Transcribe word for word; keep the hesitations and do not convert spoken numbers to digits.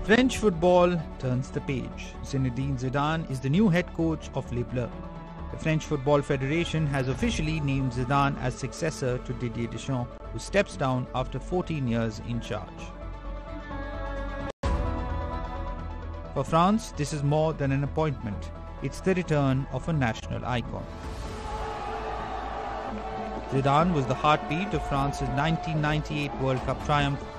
French football turns the page. Zinedine Zidane is the new head coach of Les Bleus. The French Football Federation has officially named Zidane as successor to Didier Deschamps, who steps down after fourteen years in charge. For France, this is more than an appointment. It's the return of a national icon. Zidane was the heartbeat of France's nineteen ninety-eight World Cup triumph